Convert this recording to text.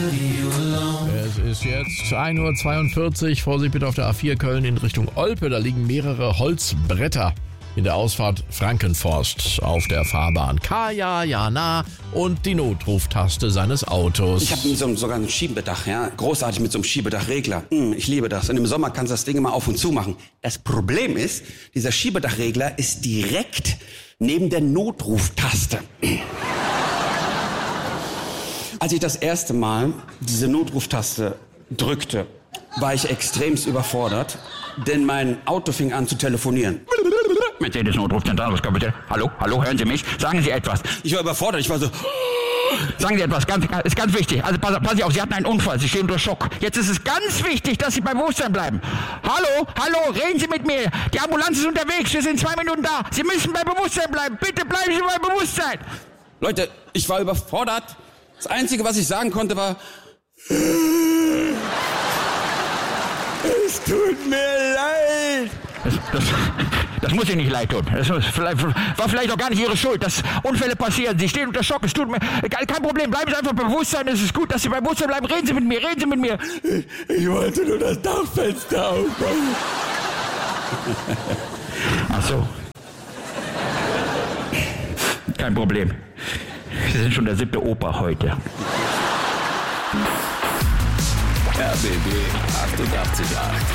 Es ist jetzt 1:42 Uhr. Vorsicht bitte auf der A4 Köln in Richtung Olpe. Da liegen mehrere Holzbretter in der Ausfahrt Frankenforst auf der Fahrbahn. Kaya, Jana und die Notruftaste seines Autos. Ich habe sogar ein Schiebedach, ja. Großartig mit so einem Schiebedachregler. Ich liebe das. Und im Sommer kannst du das Ding immer auf und zu machen. Das Problem ist, dieser Schiebedachregler ist direkt neben der Notruftaste. Als ich das erste Mal diese Notruftaste drückte, war ich extremst überfordert, denn mein Auto fing an zu telefonieren. Mercedes Notrufzentrale, was bitte? Hallo, hören Sie mich? Sagen Sie etwas. Ich war überfordert, ich war so... Sagen Sie etwas, ist ganz wichtig. Also passen Sie auf, Sie hatten einen Unfall, Sie stehen unter Schock. Jetzt ist es ganz wichtig, dass Sie bei Bewusstsein bleiben. Hallo, reden Sie mit mir. Die Ambulanz ist unterwegs, wir sind 2 Minuten da. Sie müssen bei Bewusstsein bleiben. Bitte bleiben Sie bei Bewusstsein. Leute, ich war überfordert. Das Einzige, was ich sagen konnte, war... Es tut mir leid. Das muss Ihnen nicht leid tun. Das war vielleicht auch gar nicht Ihre Schuld, dass Unfälle passieren. Sie stehen unter Schock. Es tut mir kein Problem. Bleiben Sie einfach bei Bewusstsein. Es ist gut, dass Sie bei Bewusstsein bleiben. Reden Sie mit mir. Ich wollte nur das Dachfenster aufmachen. Ach so. Kein Problem. Sie sind schon der 7. Opa heute. RBB 88.8